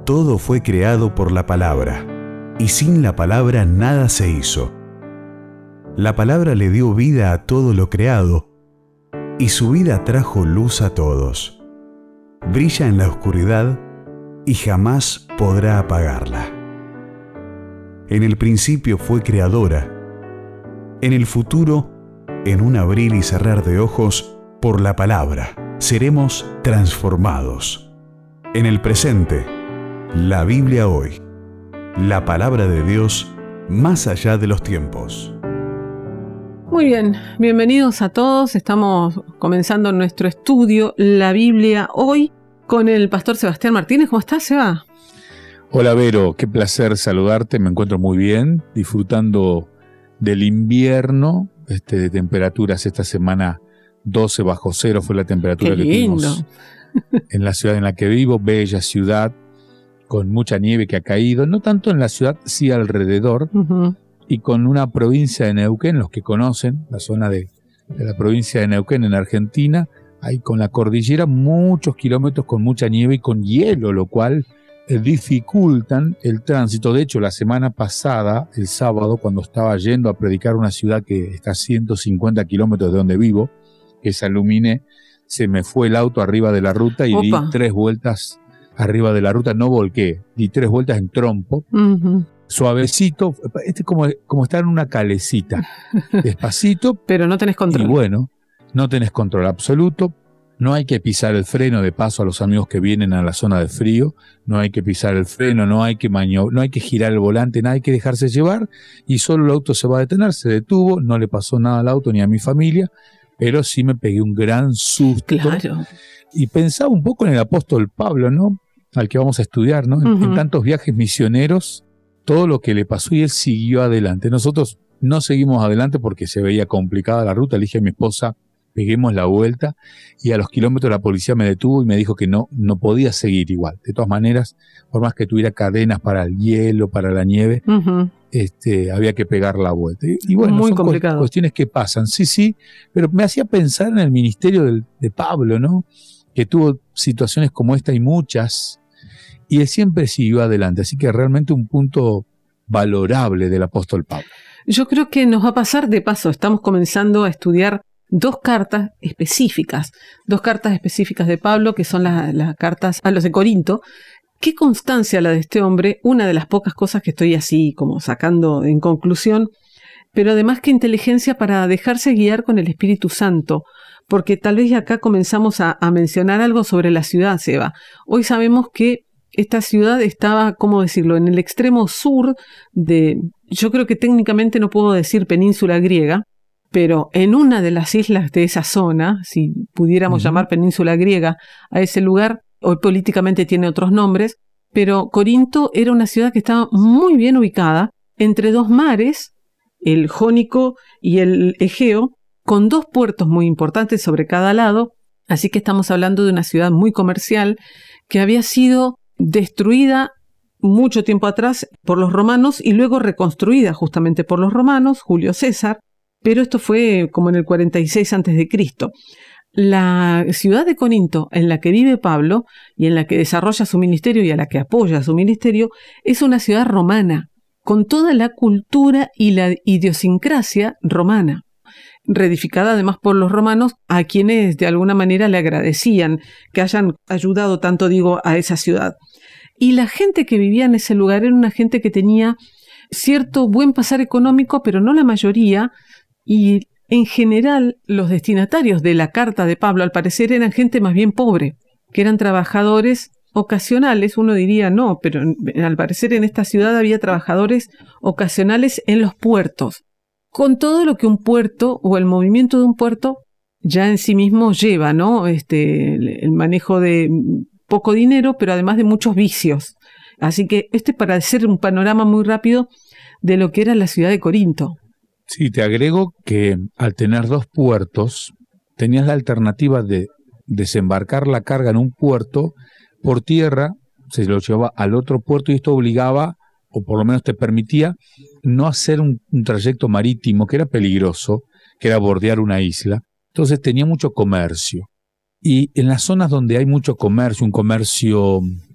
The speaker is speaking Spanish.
Todo fue creado por la palabra, y sin la palabra nada se hizo. La palabra le dio vida a todo lo creado, y su vida trajo luz a todos. Brilla en la oscuridad y jamás podrá apagarla. En el principio fue creadora. En el futuro, en un abrir y cerrar de ojos, por la palabra, seremos transformados. En el presente, la Biblia hoy, la palabra de Dios más allá de los tiempos. Muy bien, bienvenidos a todos. Estamos comenzando nuestro estudio, la Biblia hoy, con el pastor Sebastián Martínez. ¿Cómo estás, Seba? Hola, Vero, qué placer saludarte. Me encuentro muy bien, disfrutando del invierno, de temperaturas. Esta semana 12 bajo cero fue la temperatura que tuvimos en la ciudad en la que vivo. Bella ciudad, con mucha nieve que ha caído, no tanto en la ciudad, sí alrededor. Y con una provincia de Neuquén, los que conocen la zona de la provincia de Neuquén en Argentina, hay con la cordillera muchos kilómetros con mucha nieve y con hielo, lo cual dificultan el tránsito. De hecho, la semana pasada, el sábado, cuando estaba yendo a predicar a una ciudad que está a 150 kilómetros de donde vivo, que es Aluminé, se me fue el auto arriba de la ruta y di 3 vueltas arriba de la ruta, no volqué, di 3 vueltas en trompo. Suavecito, como estar en una calecita, despacito. Pero no tenés control. Y bueno, no tenés control absoluto, no hay que pisar el freno de paso a los amigos que vienen a la zona de frío, no hay que pisar el freno, no hay que girar el volante, nada, hay que dejarse llevar y solo el auto se va a detener. Se detuvo, no le pasó nada al auto ni a mi familia, pero sí me pegué un gran susto. Claro. Y pensaba un poco en el apóstol Pablo, ¿no? Al que vamos a estudiar, ¿no? En tantos viajes misioneros, todo lo que le pasó y él siguió adelante. Nosotros no seguimos adelante porque se veía complicada la ruta. Le dije a mi esposa, peguemos la vuelta, y a los kilómetros la policía me detuvo y me dijo que no podía seguir igual. De todas maneras, por más que tuviera cadenas para el hielo, para la nieve, había que pegar la vuelta. Y bueno, muy son complicado. Cuestiones que pasan, sí, pero me hacía pensar en el ministerio de Pablo, ¿no? Que tuvo situaciones como esta y muchas, y él siempre siguió adelante, así que realmente un punto valorable del apóstol Pablo. Yo creo que nos va a pasar de paso, estamos comenzando a estudiar 2 cartas específicas de Pablo, que son las cartas a los de Corinto. Qué constancia la de este hombre, una de las pocas cosas que estoy así como sacando en conclusión, pero además qué inteligencia para dejarse guiar con el Espíritu Santo, porque tal vez acá comenzamos a mencionar algo sobre la ciudad, Seba. Hoy sabemos que esta ciudad estaba, ¿cómo decirlo?, en el extremo sur yo creo que técnicamente no puedo decir península griega, pero en una de las islas de esa zona, si pudiéramos llamar península griega a ese lugar, hoy políticamente tiene otros nombres, pero Corinto era una ciudad que estaba muy bien ubicada entre 2 mares, el Jónico y el Egeo, con 2 puertos muy importantes sobre cada lado, así que estamos hablando de una ciudad muy comercial que había sido destruida mucho tiempo atrás por los romanos y luego reconstruida justamente por los romanos, Julio César, pero esto fue como en el 46 a.C. La ciudad de Corinto en la que vive Pablo y en la que desarrolla su ministerio y a la que apoya su ministerio es una ciudad romana, con toda la cultura y la idiosincrasia romana, reedificada además por los romanos, a quienes de alguna manera le agradecían que hayan ayudado tanto, a esa ciudad. Y la gente que vivía en ese lugar era una gente que tenía cierto buen pasar económico, pero no la mayoría, y en general los destinatarios de la carta de Pablo al parecer eran gente más bien pobre, que eran trabajadores ocasionales. Uno diría no, pero al parecer en esta ciudad había trabajadores ocasionales en los puertos, con todo lo que un puerto o el movimiento de un puerto ya en sí mismo lleva, ¿no? El manejo de poco dinero, pero además de muchos vicios. Así que para hacer un panorama muy rápido de lo que era la ciudad de Corinto. Sí, te agrego que al tener 2 puertos, tenías la alternativa de desembarcar la carga en un puerto por tierra, se lo llevaba al otro puerto y esto obligaba, o por lo menos te permitía, no hacer un trayecto marítimo que era peligroso, que era bordear una isla. Entonces tenía mucho comercio. Y en las zonas donde hay mucho comercio, un comercio